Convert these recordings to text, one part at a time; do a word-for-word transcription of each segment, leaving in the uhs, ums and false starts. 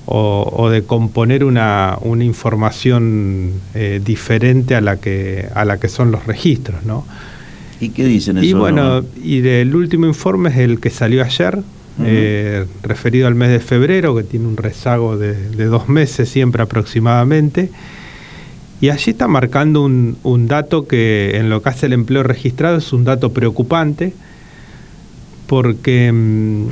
o, o de componer una, una información eh, diferente a la que a la que son los registros, ¿no? ¿Y qué dicen eso? Y bueno, y el último informe es el que salió ayer, uh-huh. eh, referido al mes de febrero, que tiene un rezago de, de dos meses siempre aproximadamente. Y allí está marcando un, un dato que en lo que hace el empleo registrado es un dato preocupante, porque mmm,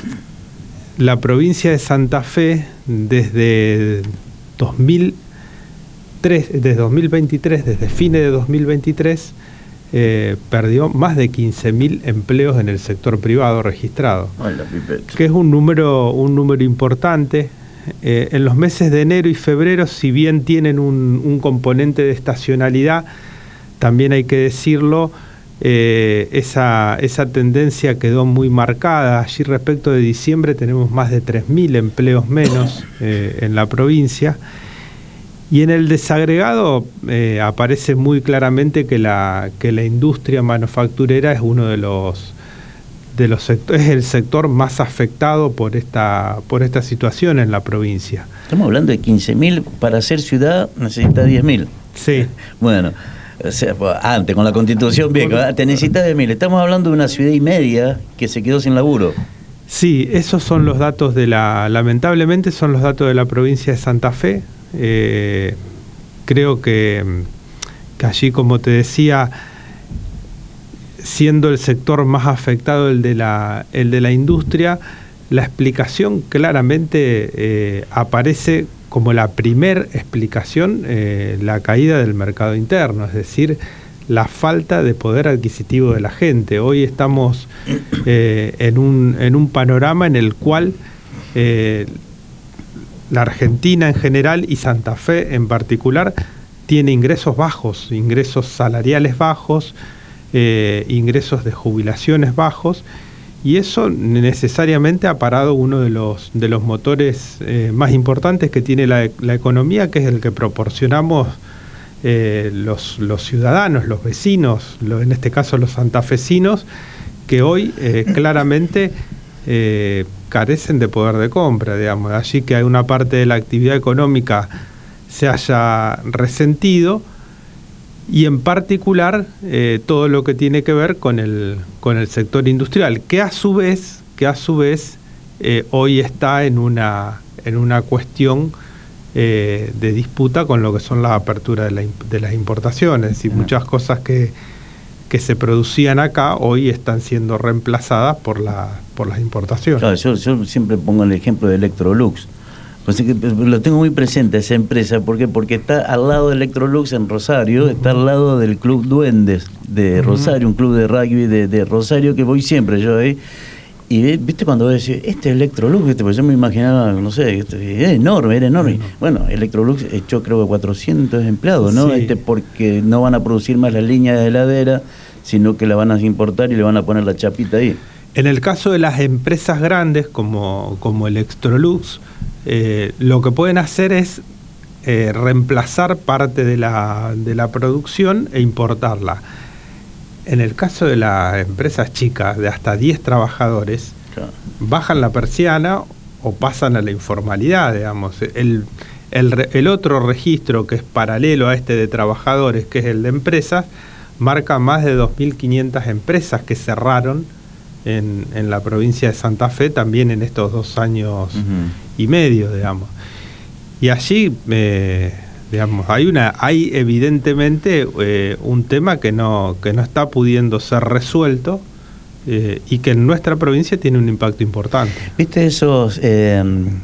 la provincia de Santa Fe desde dos mil tres, desde dos mil veintitrés, desde fines de dos mil veintitrés, eh, perdió más de quince mil empleos en el sector privado registrado, que es un número, un número importante. Eh, en los meses de enero y febrero, si bien tienen un, un componente de estacionalidad, también hay que decirlo, eh, esa, esa tendencia quedó muy marcada. Allí respecto de diciembre tenemos más de tres mil empleos menos eh, en la provincia. Y en el desagregado eh, aparece muy claramente que la, que la industria manufacturera es uno de los de los sectores, es el sector más afectado por esta por esta situación en la provincia. Estamos hablando de quince mil, para ser ciudad necesita diez mil. Sí. Bueno, o sea, antes con la Constitución, bien, te necesitas diez mil. Estamos hablando de una ciudad y media que se quedó sin laburo. Sí, esos son los datos de la, lamentablemente son los datos de la provincia de Santa Fe. Eh, creo que, que allí, como te decía, siendo el sector más afectado el de la, el de la industria, la explicación claramente eh, aparece como la primer explicación, eh, la caída del mercado interno, es decir, la falta de poder adquisitivo de la gente. Hoy estamos eh, en, un, en un panorama en el cual eh, la Argentina en general y Santa Fe en particular tiene ingresos bajos, ingresos salariales bajos, Eh, ingresos de jubilaciones bajos, y eso necesariamente ha parado uno de los, de los motores eh, más importantes que tiene la, la economía, que es el que proporcionamos eh, los, los ciudadanos, los vecinos, lo, en este caso los santafesinos, que hoy eh, claramente eh, carecen de poder de compra, digamos. Allí que hay una parte de la actividad económica se haya resentido, y en particular eh, todo lo que tiene que ver con el, con el sector industrial, que a su vez, que a su vez eh, hoy está en una, en una cuestión eh, de disputa con lo que son las aperturas de, la, de las importaciones. Es decir, muchas cosas que, que se producían acá hoy están siendo reemplazadas por, la, por las importaciones. Claro, yo, yo siempre pongo el ejemplo de Electrolux. Pues lo tengo muy presente esa empresa, ¿por qué? Porque está al lado de Electrolux en Rosario, uh-huh. está al lado del Club Duendes de Rosario, uh-huh. un club de rugby de, de Rosario que voy siempre yo ahí. Y viste cuando voy a decir, este Electrolux, ¿viste? Pues yo me imaginaba, no sé, este, era enorme, era enorme. Uh-huh. Bueno, Electrolux echó creo que cuatrocientos empleados, ¿no? Sí. Este, porque no van a producir más la línea de heladera, sino que la van a importar y le van a poner la chapita ahí. En el caso de las empresas grandes como, como Electrolux, eh, lo que pueden hacer es eh, reemplazar parte de la, de la producción e importarla. En el caso de las empresas chicas de hasta diez trabajadores, claro, bajan la persiana o pasan a la informalidad, digamos. El, el, el otro registro que es paralelo a este de trabajadores, que es el de empresas, marca más de dos mil quinientas empresas que cerraron En, en la provincia de Santa Fe también en estos dos años uh-huh. y medio, digamos. Y allí, eh, digamos, hay una, hay evidentemente eh, un tema que no, que no está pudiendo ser resuelto eh, y que en nuestra provincia tiene un impacto importante. ¿Viste esos, eh,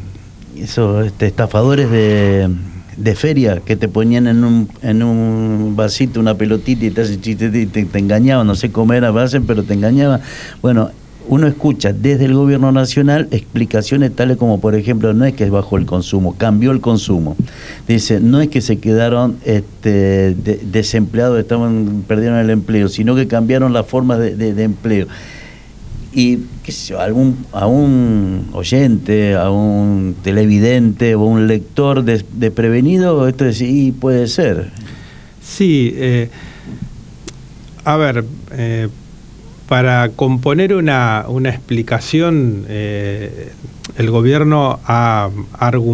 esos este, estafadores de, de feria que te ponían en un, en un vasito una pelotita y te hacen chiste y te, te engañaban? No sé cómo era, pero te engañaban. Bueno, uno escucha desde el gobierno nacional explicaciones tales como, por ejemplo, no es que bajó el consumo, cambió el consumo. Dice, no es que se quedaron este, de, desempleados, estaban, perdieron el empleo, sino que cambiaron las formas de, de, de empleo. Y qué sé yo, algún, a un oyente, a un televidente o un lector desprevenido, esto es, sí, puede ser. Sí, eh, a ver, eh, para componer una, una explicación, eh, el gobierno ha argumentado